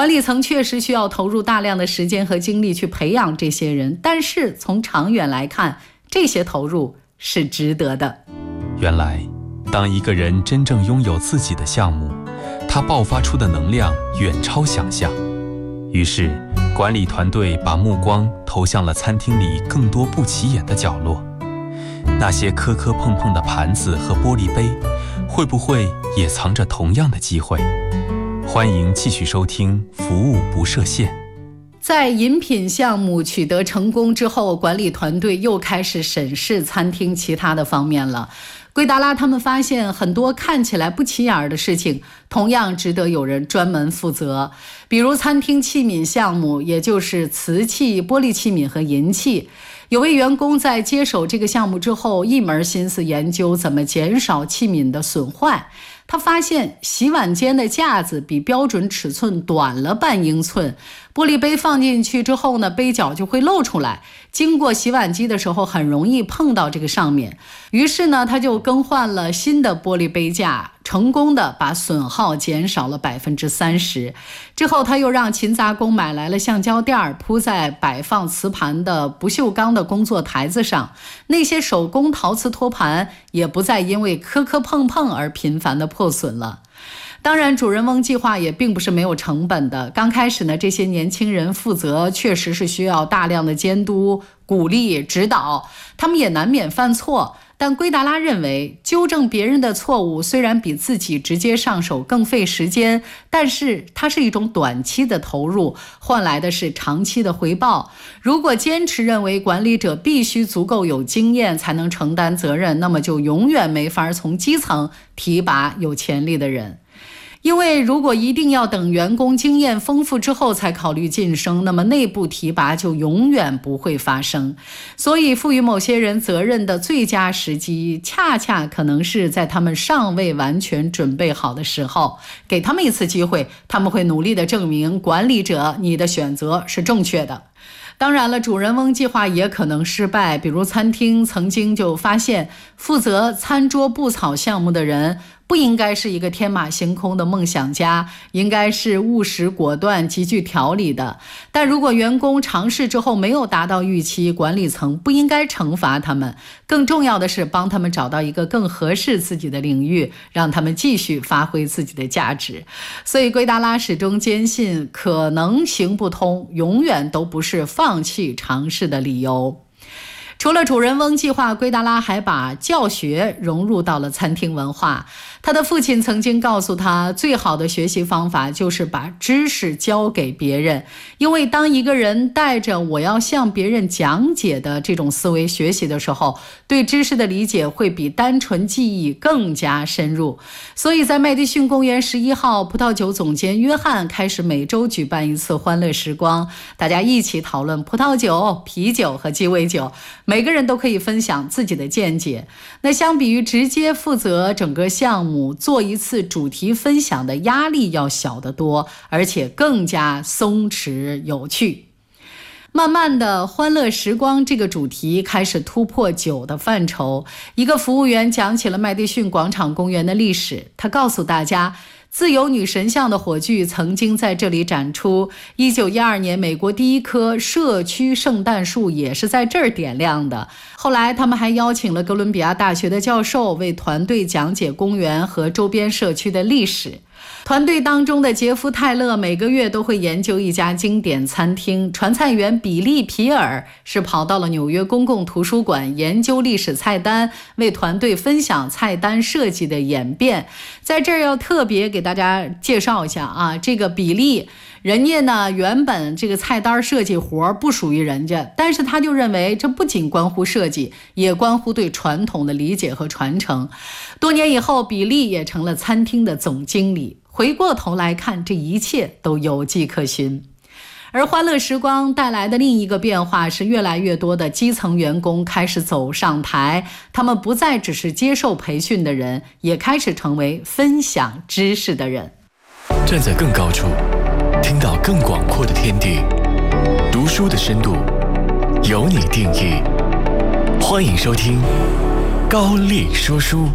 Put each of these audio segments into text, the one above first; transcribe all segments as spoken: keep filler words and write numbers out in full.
管理层确实需要投入大量的时间和精力去培养这些人，但是从长远来看，这些投入是值得的。 原来，当一个人真正拥有自己的项目，他爆发出的能量远超想象。于是，管理团队把目光投向了餐厅里更多不起眼的角落。那些磕磕碰碰的盘子和玻璃杯，会不会也藏着同样的机会？欢迎继续收听《服务不设限》。 在饮品项目取得成功之后，管理团队又开始审视餐厅其他的方面了。圭达拉他们发现很多看起来不起眼的事情，同样值得有人专门负责。比如餐厅器皿项目，也就是瓷器、玻璃器皿和银器。有位员工在接手这个项目之后，一门心思研究怎么减少器皿的损坏。他发现洗碗间的架子比标准尺寸短了半英寸，玻璃杯放进去之后呢，杯角就会露出来，经过洗碗机的时候很容易碰到这个上面。于是呢，他就更换了新的玻璃杯架，成功的把损耗减少了百分之三十。之后他又让勤杂工买来了橡胶垫，铺在摆放瓷盘的不锈钢的工作台子上，那些手工陶瓷托盘也不再因为磕磕碰碰而频繁的破损了。当然，主人翁计划也并不是没有成本的。刚开始呢，这些年轻人负责确实是需要大量的监督、鼓励、指导，他们也难免犯错。但圭达拉认为，纠正别人的错误虽然比自己直接上手更费时间，但是它是一种短期的投入，换来的是长期的回报。如果坚持认为管理者必须足够有经验才能承担责任，那么就永远没法从基层提拔有潜力的人。因为如果一定要等员工经验丰富之后才考虑晋升，那么内部提拔就永远不会发生。所以赋予某些人责任的最佳时机，恰恰可能是在他们尚未完全准备好的时候。给他们一次机会，他们会努力地证明管理者你的选择是正确的。当然了，主人翁计划也可能失败。比如餐厅曾经就发现，负责餐桌布草项目的人不应该是一个天马行空的梦想家，应该是务实果断、极具条理的。但如果员工尝试之后没有达到预期，管理层不应该惩罚他们，更重要的是帮他们找到一个更合适自己的领域，让他们继续发挥自己的价值。所以圭达拉始终坚信，可能行不通永远都不是放弃尝试的理由。除了主人翁计划，圭达拉还把教学融入到了餐厅文化。他的父亲曾经告诉他，最好的学习方法就是把知识交给别人，因为当一个人带着我要向别人讲解的这种思维学习的时候，对知识的理解会比单纯记忆更加深入。所以在麦迪逊公园十一号，葡萄酒总监约翰开始每周举办一次欢乐时光，大家一起讨论葡萄酒、啤酒和鸡尾酒，每个人都可以分享自己的见解。那相比于直接负责整个项目，做一次主题分享的压力要小得多，而且更加松弛有趣。慢慢的，欢乐时光这个主题开始突破酒的范畴。一个服务员讲起了麦迪逊广场公园的历史，他告诉大家，自由女神像的火炬曾经在这里展出，一九一二年美国第一棵社区圣诞树也是在这儿点亮的。后来他们还邀请了哥伦比亚大学的教授为团队讲解公园和周边社区的历史。团队当中的杰夫·泰勒每个月都会研究一家经典餐厅，传菜员比利·皮尔是跑到了纽约公共图书馆研究历史菜单，为团队分享菜单设计的演变。在这儿要特别给大家介绍一下啊，这个比利人家呢原本这个菜单设计活不属于人家，但是他就认为这不仅关乎设计，也关乎对传统的理解和传承。多年以后，比利也成了餐厅的总经理。回过头来看，这一切都有迹可循。而欢乐时光带来的另一个变化是，越来越多的基层员工开始走上台，他们不再只是接受培训的人，也开始成为分享知识的人。 站在更高处，听到更广阔的天地，读书的深度由你定义。欢迎收听高力说书。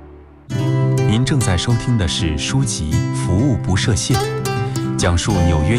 您正在收听的是书籍《服务不设限》，讲述纽约